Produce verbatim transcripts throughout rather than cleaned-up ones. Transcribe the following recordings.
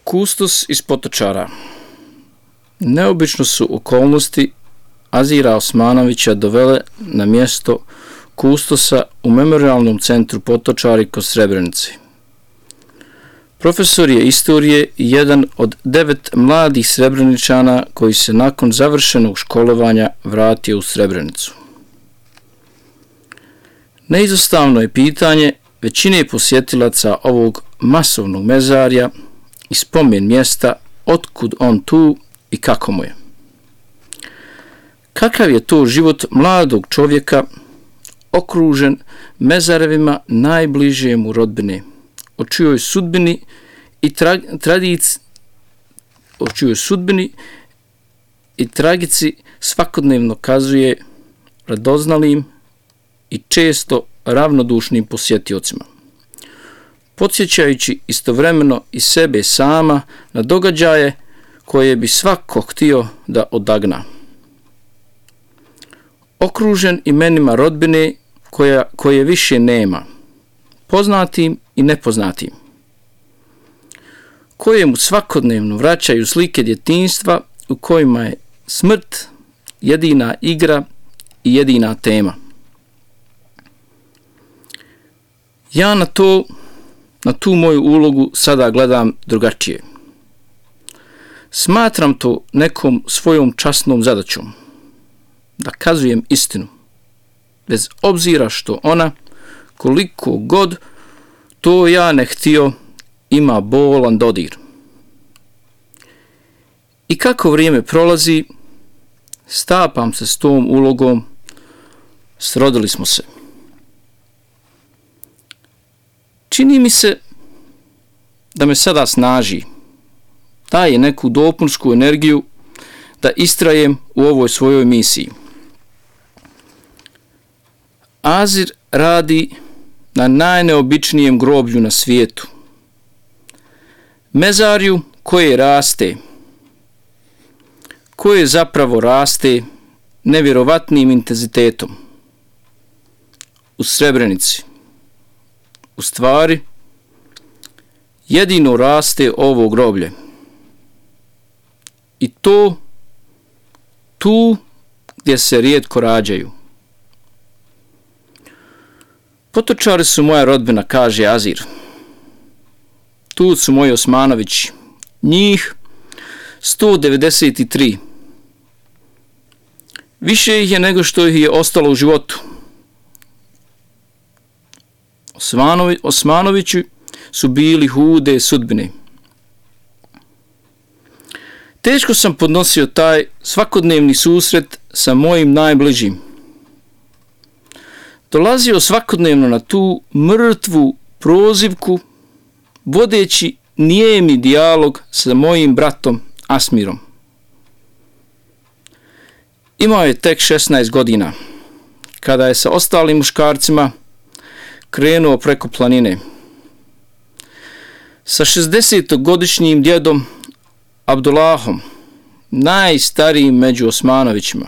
Kustos iz Potočara. Neobično su okolnosti Azira Osmanovića dovele na mjesto kustosa u Memorijalnom centru Potočari kod Srebrenice. Profesor je istorije i jedan od devet mladih Srebreničana koji se nakon završenog školovanja vratio u Srebrenicu. Neizostavno je pitanje većine posjetilaca ovog masovnog mezarja i spomen mjesta otkud on tu i kako mu je. Kakav je to život mladog čovjeka okružen mezarevima najbliže mu rodbine, o čijoj sudbini i tra- tradici, o čijoj sudbini i tragici svakodnevno kazuje radoznalim i često ravnodušnim posjetiocima, podsjećajući istovremeno i sebe sama na događaje koje bi svako htio da odagna. Okružen imenima rodbine koja, koje više nema, poznatim i nepoznatim, koje mu svakodnevno vraćaju slike djetinjstva u kojima je smrt jedina igra i jedina tema. Ja na to, na tu moju ulogu sada gledam drugačije. Smatram to nekom svojom časnom zadaćom, da kazujem istinu, bez obzira što ona, koliko god to ja ne htio, ima bolan dodir. I kako vrijeme prolazi, stapam se s tom ulogom, srodili smo se. Čini mi se da me sada snaži, daje neku dopunsku energiju da istrajem u ovoj svojoj misiji. Azir radi na najneobičnijem groblju na svijetu. Mezarju koje raste, koje zapravo raste nevjerovatnim intenzitetom. U Srebrenici. U stvari, jedino raste ovo groblje. I to tu gdje se rijetko rađaju. Potočari su moja rodbina, kaže Azir. Tu su moji Osmanovići. Njih sto devedeset tri. Više ih je nego što ih je ostalo u životu. Osmanovi, Osmanovići su bili hude sudbine. Teško sam podnosio taj svakodnevni susret sa mojim najbližim. Dolazio svakodnevno na tu mrtvu prozivku, vodeći nijemi dijalog sa mojim bratom Asmirom. Imao je tek šesnaest godina, kada je sa ostalim muškarcima krenuo preko planine. Sa šezdesetogodišnjim djedom Abdullahom, najstarijim među Osmanovićima.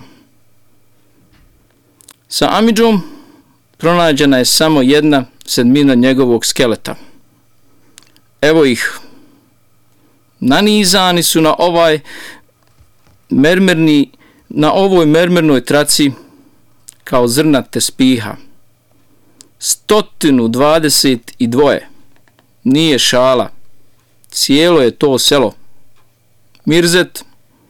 Sa Amidžom pronađena je samo jedna sedmina njegovog skeleta. Evo ih. Nanizani su na ovaj mermerni, na ovoj mermernoj traci kao zrna tespiha. Stotinu dvadeset i dvoje. Nije šala. Cijelo je to selo. Mirzet,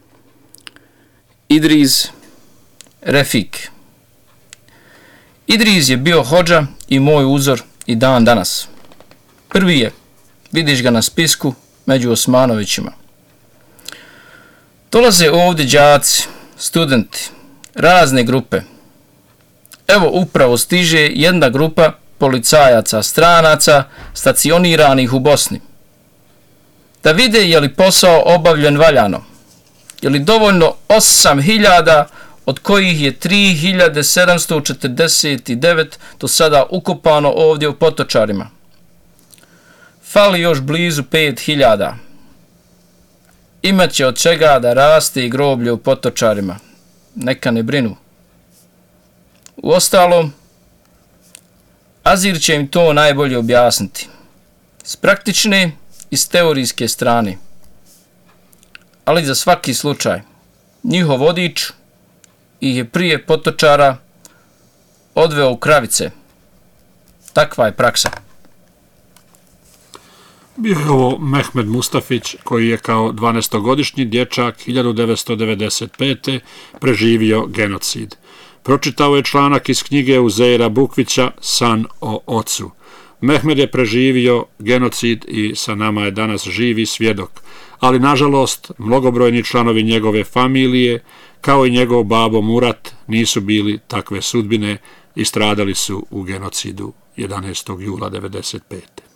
Idriz, Refik. Idriz je bio hodža i moj uzor i dan danas. Prvi je, vidiš ga na spisku među Osmanovićima. Dolaze ovdje đaci, studenti, razne grupe. Evo upravo stiže jedna grupa policajaca, stranaca, stacioniranih u Bosni. Da vide je li posao obavljen valjano. Je li dovoljno osam hiljada, od kojih je tri hiljade sedamsto četrdeset devet do sada ukopano ovdje u Potočarima. Fali još blizu pet hiljada. Imaće od čega da raste i groblje u Potočarima. Neka ne brinu. Uostalom, Azir će im to najbolje objasniti. S praktične i s teorijske strane. ali za svaki slučaj. Njihov vodič ih je prije potočara odveo u kravice. Takva je praksa. Bio je ovo Mehmed Mustafić, koji je kao dvanaestogodišnji dječak hiljadu devetsto devedeset pete. preživio genocid. Pročitao je članak iz knjige Uzeira Bukvića San o ocu. Mehmed je preživio genocid i sa nama je danas živi svjedok, ali nažalost mnogobrojni članovi njegove familije, kao i njegov babo Murat, nisu bili takve sudbine i stradali su u genocidu jedanaestog jula devedeset pete.